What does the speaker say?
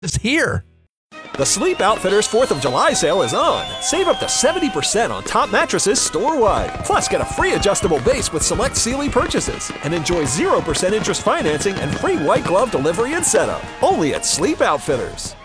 is here. The Sleep Outfitters 4th of July sale is on. Save up to 70% on top mattresses store-wide. Plus, get a free adjustable base with select Sealy purchases. And enjoy 0% interest financing and free white glove delivery and setup. Only at Sleep Outfitters.